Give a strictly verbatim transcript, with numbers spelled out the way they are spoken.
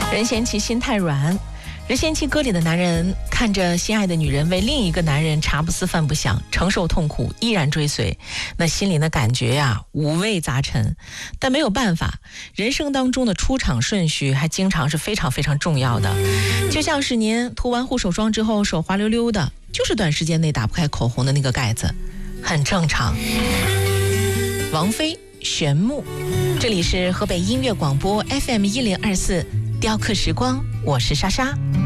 人嫌弃心太软，人嫌弃歌里的男人看着心爱的女人为另一个男人茶不思饭不想，承受痛苦依然追随，那心里的感觉呀、啊、五味杂陈。但没有办法，人生当中的出场顺序还经常是非常非常重要的。就像是您涂完护手霜之后手滑溜溜的，就是短时间内打不开口红的那个盖子，很正常。王菲玄木，这里是河北音乐广播 F M 一零二四雕刻时光，我是莎莎。